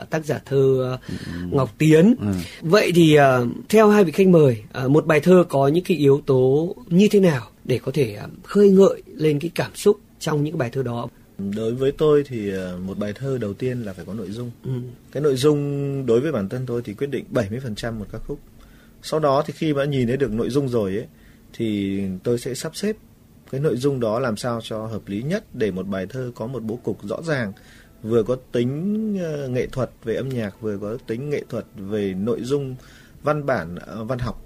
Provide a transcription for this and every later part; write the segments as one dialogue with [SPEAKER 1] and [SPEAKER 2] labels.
[SPEAKER 1] tác giả thơ Ngọc Tiến. Vậy thì theo hai vị khách mời, một bài thơ có những cái yếu tố như thế nào để có thể khơi gợi lên cái cảm xúc trong những bài thơ đó?
[SPEAKER 2] Đối với tôi thì một bài thơ đầu tiên là phải có nội dung. Cái nội dung đối với bản thân tôi thì quyết định 70% một ca khúc. Sau đó thì khi mà nhìn thấy được nội dung rồi ấy, thì tôi sẽ sắp xếp cái nội dung đó làm sao cho hợp lý nhất để một bài thơ có một bố cục rõ ràng, vừa có tính nghệ thuật về âm nhạc, vừa có tính nghệ thuật về nội dung văn bản, văn học.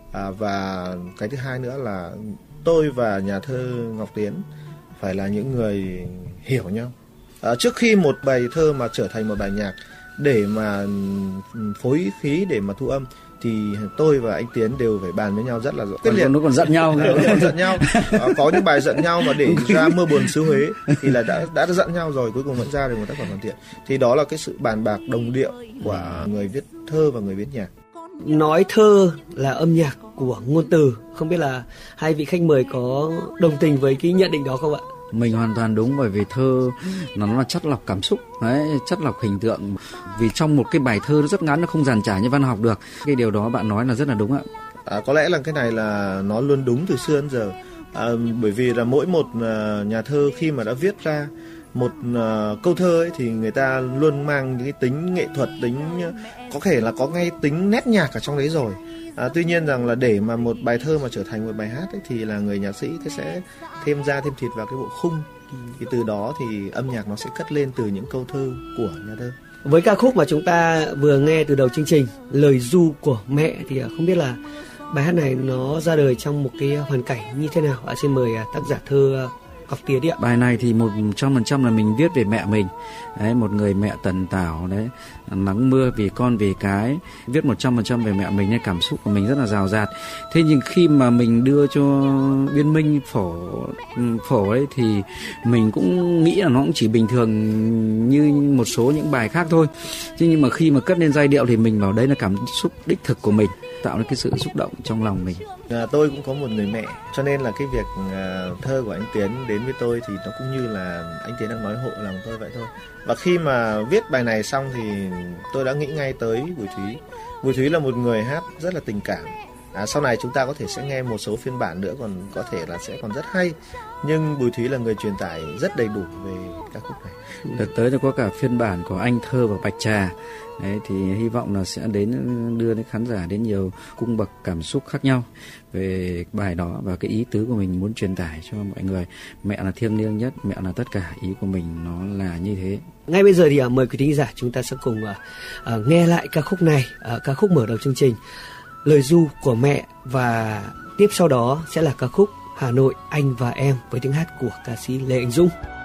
[SPEAKER 2] Và cái thứ hai nữa là tôi và nhà thơ Ngọc Tiến phải là những người hiểu nhau. Trước khi một bài thơ mà trở thành một bài nhạc để mà phối khí, để mà thu âm, thì tôi và anh Tiến đều phải bàn với nhau rất là quyết liệt.
[SPEAKER 3] Nó còn giận nhau.
[SPEAKER 2] Giận nhau. Có những bài giận nhau mà để ra Mưa Buồn Xứ Huế thì là đã giận nhau rồi, cuối cùng vẫn ra được một tác phẩm hoàn thiện. Thì đó là cái sự bàn bạc đồng điệu của người viết thơ và người viết nhạc.
[SPEAKER 1] Nói thơ là âm nhạc của ngôn từ, không biết là hai vị khách mời có đồng tình với cái nhận định đó không ạ?
[SPEAKER 3] Mình hoàn toàn đúng, bởi vì thơ nó là chất lọc cảm xúc, đấy, chất lọc hình tượng. Vì trong một cái bài thơ nó rất ngắn, nó không dàn trải như văn học được. Cái điều đó bạn nói là rất là đúng ạ.
[SPEAKER 2] Có lẽ là cái này là nó luôn đúng từ xưa đến giờ. Bởi vì là mỗi một nhà thơ khi mà đã viết ra một câu thơ ấy, thì người ta luôn mang những cái tính nghệ thuật, tính có thể là có ngay tính nét nhạc ở trong đấy rồi. Tuy nhiên rằng là để mà một bài thơ mà trở thành một bài hát ấy, thì là người nhạc sĩ sẽ thêm da thêm thịt vào cái bộ khung. Thì từ đó thì âm nhạc nó sẽ cất lên từ những câu thơ của nhà thơ.
[SPEAKER 1] Với ca khúc mà chúng ta vừa nghe từ đầu chương trình, Lời ru của mẹ, thì không biết là bài hát này nó ra đời trong một cái hoàn cảnh như thế nào? Xin mời tác giả thơ Ngọc Tiến đi ạ.
[SPEAKER 3] Bài này thì 100% là mình viết về mẹ mình. Đấy, một người mẹ tần tảo đấy, nắng mưa vì con vì cái, viết 100% về mẹ mình nên cảm xúc của mình rất là dào dạt. Thế nhưng khi mà mình đưa cho Biên Minh phổ ấy thì mình cũng nghĩ là nó cũng chỉ bình thường như một số những bài khác thôi. Thế nhưng mà khi mà cất lên giai điệu thì mình bảo đấy là cảm xúc đích thực của mình, tạo nên cái sự xúc động trong lòng mình.
[SPEAKER 2] Tôi cũng có một người mẹ, cho nên là cái việc thơ của anh Tiến đến với tôi thì nó cũng như là anh Tiến đang nói hộ lòng tôi vậy thôi. Và khi mà viết bài này xong thì tôi đã nghĩ ngay tới Bùi Thúy. Bùi Thúy là một người hát rất là tình cảm. Sau này chúng ta có thể sẽ nghe một số phiên bản nữa, còn có thể là sẽ còn rất hay. Nhưng Bùi Thúy là người truyền tải rất đầy đủ về ca khúc này.
[SPEAKER 3] Đợt tới nó có cả phiên bản của Anh Thơ và Bạch Trà. Đấy, thì hy vọng là sẽ đưa đến khán giả đến nhiều cung bậc cảm xúc khác nhau về bài đó và cái ý tứ của mình muốn truyền tải cho mọi người. Mẹ là thiêng liêng nhất, mẹ là tất cả, ý của mình nó là như thế.
[SPEAKER 1] Ngay bây giờ thì mời quý thính giả chúng ta sẽ cùng nghe lại ca khúc này, ca khúc mở đầu chương trình, Lời ru của mẹ, và tiếp sau đó sẽ là ca khúc Hà Nội anh và em với tiếng hát của ca sĩ Lê Anh Dũng.